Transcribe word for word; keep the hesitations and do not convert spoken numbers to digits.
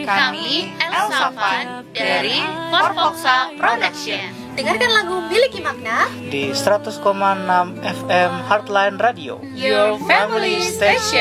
Kami Elsavan dari Forfoxa Production. Dengarkan lagu Miliki Makna di seratus koma enam F M Heartline Radio, Your Family Station.